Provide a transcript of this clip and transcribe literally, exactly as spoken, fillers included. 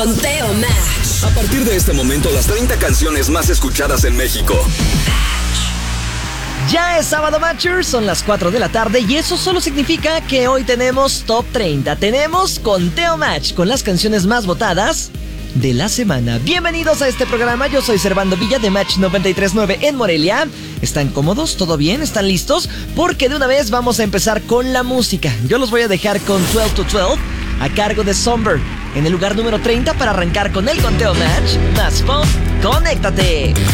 Conteo Match. A partir de este momento, las treinta canciones más escuchadas en México. Ya es sábado, Matchers, son las cuatro de la tarde y eso solo significa que hoy tenemos Top treinta. Tenemos Conteo Match con las canciones más votadas de la semana. Bienvenidos a este programa, yo soy Servando Villa de Match noventa y tres punto nueve en Morelia. ¿Están cómodos? ¿Todo bien? ¿Están listos? Porque de una vez vamos a empezar con la música. Yo los voy a dejar con doce to doce a cargo de Somber en el lugar número treinta para arrancar con el Conteo Match más pop. ¡Conéctate!